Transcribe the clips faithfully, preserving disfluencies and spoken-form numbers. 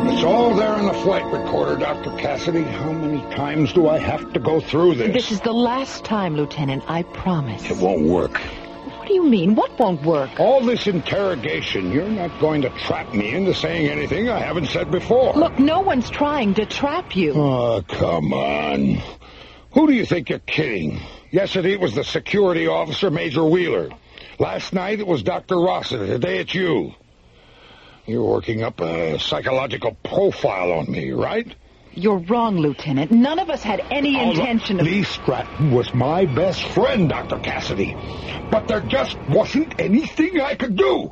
It's all there in the flight recorder, Doctor Cassidy. How many times do I have to go through this? This is the last time, Lieutenant, I promise. It won't work. What do you mean? What won't work? All this interrogation, you're not going to trap me into saying anything I haven't said before. Look, no one's trying to trap you. Oh, come on. Who do you think you're kidding? Yesterday it was the security officer, Major Wheeler. Last night it was Doctor Rossiter. Today it's you. You're working up a psychological profile on me, right? You're wrong, Lieutenant. None of us had any oh, intention look, of... Lee Stratton was my best friend, Doctor Cassidy. But there just wasn't anything I could do.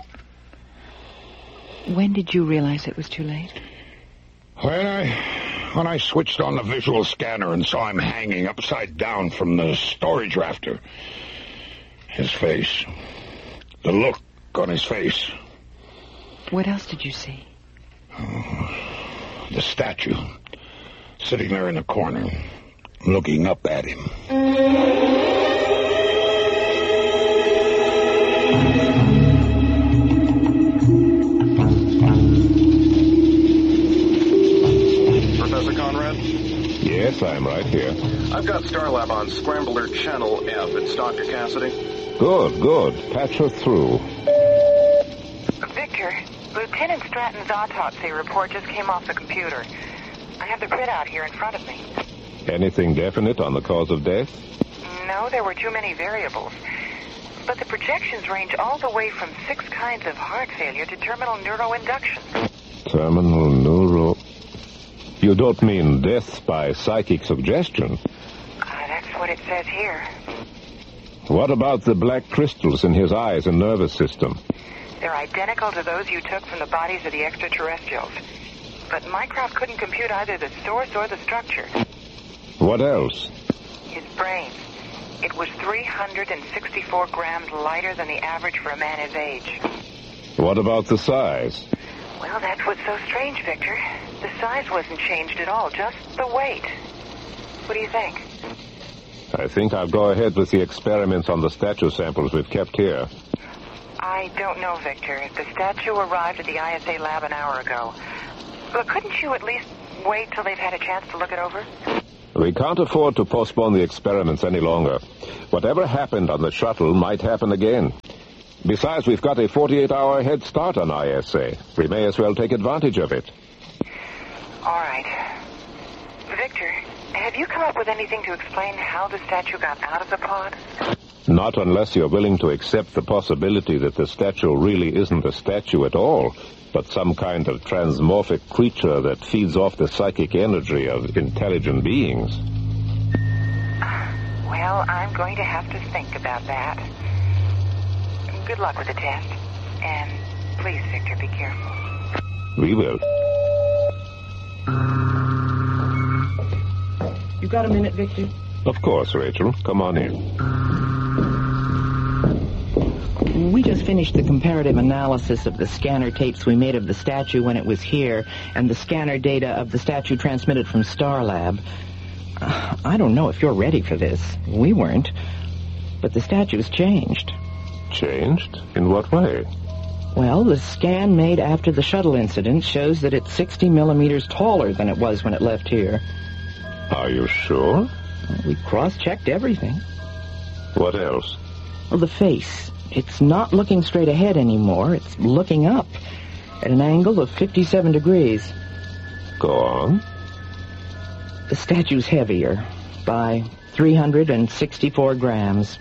When did you realize it was too late? When I... When I switched on the visual scanner and saw him hanging upside down from the storage rafter. His face. The look on his face. What else did you see? Oh, the statue. Sitting there in the corner, looking up at him. Professor Conrad? Yes, I'm right here. I've got Starlab on Scrambler Channel F. It's Doctor Cassidy. Good, good. Patch her through. Victor, Lieutenant Stratton's autopsy report just came off the computer. I have the printout here in front of me. Anything definite on the cause of death? No, there were too many variables. But the projections range all the way from six kinds of heart failure to terminal neuroinduction. Terminal neuro... You don't mean death by psychic suggestion? Uh, that's what it says here. What about the black crystals in his eyes and nervous system? They're identical to those you took from the bodies of the extraterrestrials. But Mycroft couldn't compute either the source or the structure. What else? His brain. It was three hundred sixty-four grams lighter than the average for a man his age. What about the size? Well, that's what's so strange, Victor. The size wasn't changed at all, just the weight. What do you think? I think I'll go ahead with the experiments on the statue samples we've kept here. I don't know, Victor. The statue arrived at the I S A lab an hour ago. But couldn't you at least wait till they've had a chance to look it over? We can't afford to postpone the experiments any longer. Whatever happened on the shuttle might happen again. Besides, we've got a forty-eight hour head start on I S A. We may as well take advantage of it. All right. Victor, have you come up with anything to explain how the statue got out of the pod? Not unless you're willing to accept the possibility that the statue really isn't a statue at all, but some kind of transmorphic creature that feeds off the psychic energy of intelligent beings. Well, I'm going to have to think about that. Good luck with the test. And please, Victor, be careful. We will. You got a minute, Victor? Of course, Rachel. Come on in. We just finished the comparative analysis of the scanner tapes we made of the statue when it was here and the scanner data of the statue transmitted from Starlab. Uh, I don't know if you're ready for this. We weren't. But the statue's changed. Changed? In what way? Well, the scan made after the shuttle incident shows that it's sixty millimeters taller than it was when it left here. Are you sure? Well, we cross-checked everything. What else? Well, the face. It's not looking straight ahead anymore. It's looking up at an angle of fifty-seven degrees. Go on. The statue's heavier by three hundred sixty-four grams.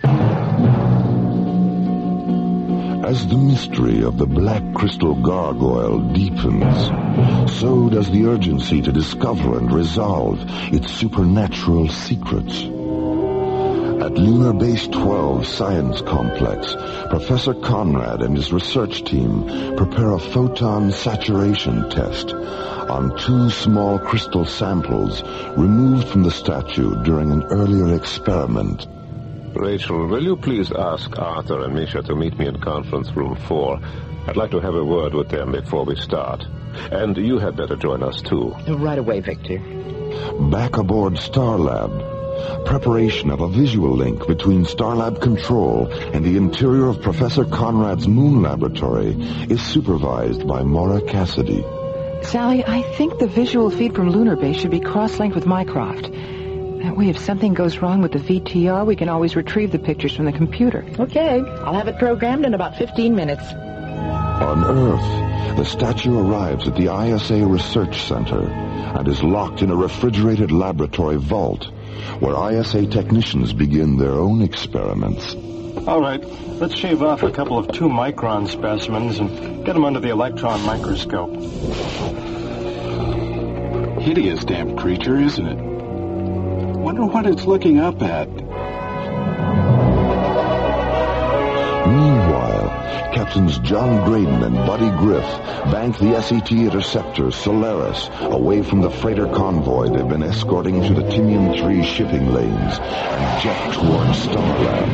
As the mystery of the black crystal gargoyle deepens, so does the urgency to discover and resolve its supernatural secrets. At Lunar Base twelve Science Complex, Professor Conrad and his research team prepare a photon saturation test on two small crystal samples removed from the statue during an earlier experiment. Rachel, will you please ask Arthur and Misha to meet me in conference room four? I'd like to have a word with them before we start. And you had better join us, too. Right away, Victor. Back aboard Starlab, preparation of a visual link between Starlab Control and the interior of Professor Conrad's moon laboratory is supervised by Maura Cassidy. Sally, I think the visual feed from Lunar Base should be cross-linked with Mycroft. That way, if something goes wrong with the V T R, we can always retrieve the pictures from the computer. Okay, I'll have it programmed in about fifteen minutes. On Earth, the statue arrives at the I S A Research Center and is locked in a refrigerated laboratory vault where I S A technicians begin their own experiments. All right, let's shave off a couple of two-micron specimens and get them under the electron microscope. Hideous damn creature, isn't it? Wonder what it's looking up at. Meanwhile, Captains John Graydon and Buddy Griff bank the S E T interceptor Solaris away from the freighter convoy they've been escorting to the Tinian three shipping lanes and jet towards Starlab.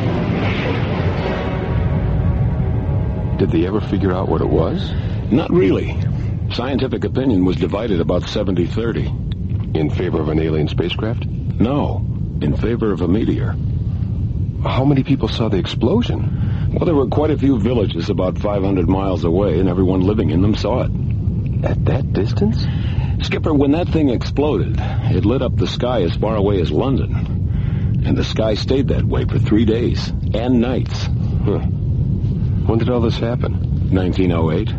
Did they ever figure out what it was? Not really. Scientific opinion was divided about seventy thirty. In favor of an alien spacecraft? No, in favor of a meteor. How many people saw the explosion? Well, there were quite a few villages about five hundred miles away, and everyone living in them saw it. At that distance? Skipper, when that thing exploded, it lit up the sky as far away as London. And the sky stayed that way for three days and nights. Huh. When did all this happen? nineteen oh eight.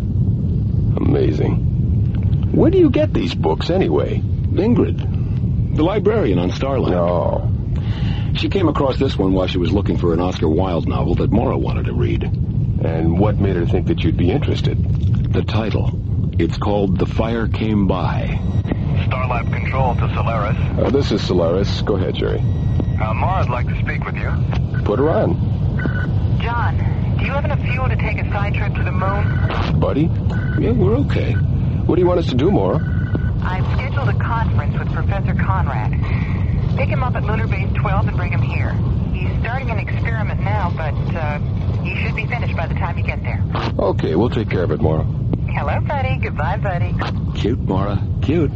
Amazing. Where do you get these books, anyway? Ingrid, the librarian on Starlab. No. She came across this one while she was looking for an Oscar Wilde novel that Maura wanted to read. And what made her think that you'd be interested? The title. It's called The Fire Came By. Starlab Control to Solaris. Uh, this is Solaris. Go ahead, Jerry. Uh, Maura'd like to speak with you. Put her on. John, do you have enough fuel to take a side trip to the moon? Buddy? Yeah, we're okay. What do you want us to do, Maura? I've scheduled a conference with Professor Conrad. Pick him up at Lunar Base twelve and bring him here. He's starting an experiment now, but uh, he should be finished by the time you get there. Okay, we'll take care of it, Maura. Hello, buddy. Goodbye, buddy. Cute, Maura. Cute.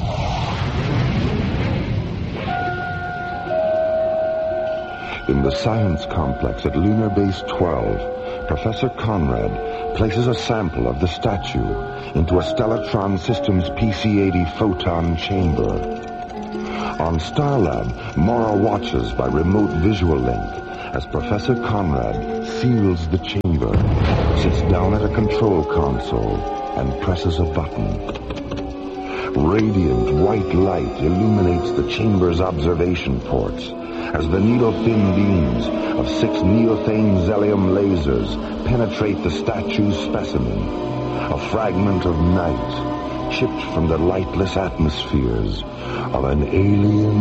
In the science complex at Lunar Base twelve, Professor Conrad places a sample of the statue into a Stellatron Systems P C eighty photon chamber. On Starlab, Maura watches by remote visual link as Professor Conrad seals the chamber, sits down at a control console, and presses a button. Radiant white light illuminates the chamber's observation ports as the needle-thin beams of six neothane Zelium lasers penetrate the statue's specimen, a fragment of night chipped from the lightless atmospheres of an alien